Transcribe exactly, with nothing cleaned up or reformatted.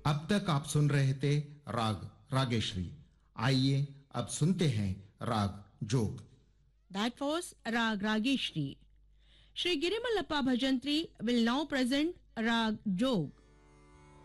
अब तक आप सुन रहे थे राग रागेश्वरी। आइए अब सुनते हैं राग जोग। That was Rag Rageshri. Shri Girimallappa Bhajantri will now present Rag Jog.